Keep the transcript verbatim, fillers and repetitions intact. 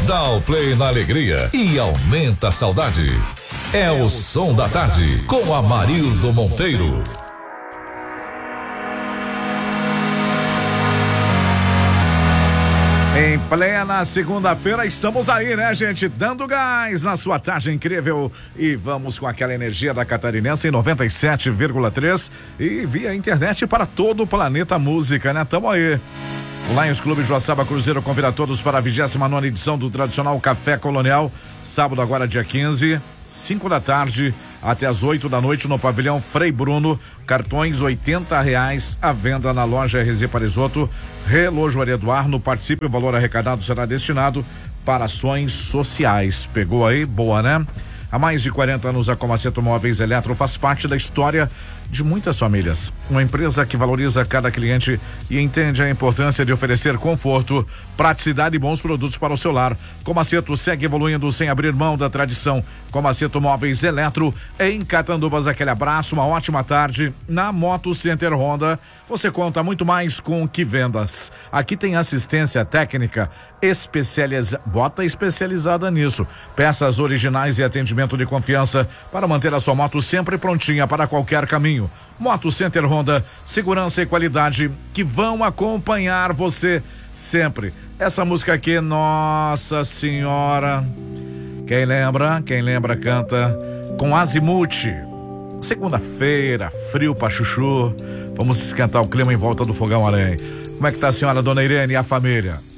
Dá o play na alegria e aumenta a saudade. É o Som da Tarde com Amarildo Monteiro. Em plena segunda-feira estamos aí, né, gente? Dando gás na sua tarde incrível e vamos com aquela energia da Catarinense em noventa e sete vírgula três e via internet para todo o planeta música, né? Tamo aí. O Lions Clube Joaçaba Cruzeiro convida todos para a vigésima nona edição do tradicional Café Colonial, sábado agora dia quinze, cinco da tarde até as oito da noite no pavilhão Frei Bruno, cartões oitenta reais à venda na loja R Z Parisoto, Relojoaria do Arno. Participe, o valor arrecadado será destinado para ações sociais. Pegou aí? Boa, né? Há mais de quarenta anos a Comaceto Móveis Eletro faz parte da história de muitas famílias. Uma empresa que valoriza cada cliente e entende a importância de oferecer conforto, praticidade e bons produtos para o seu lar. Comaceto segue evoluindo sem abrir mão da tradição. Comaceto Móveis Eletro em Catanduvas. Aquele abraço, uma ótima tarde. Na Moto Center Honda, você conta muito mais com que vendas. Aqui tem assistência técnica especializada, bota especializada nisso. Peças originais e atendimento de confiança para manter a sua moto sempre prontinha para qualquer caminho. Moto Center Honda, segurança e qualidade que vão acompanhar você sempre. Essa música aqui, Nossa Senhora. Quem lembra? Quem lembra canta com Azimuth. Segunda-feira, frio pra chuchu. Vamos esquentar o clima em volta do fogão a lenha. Como é que tá a senhora, dona Irene, e a família?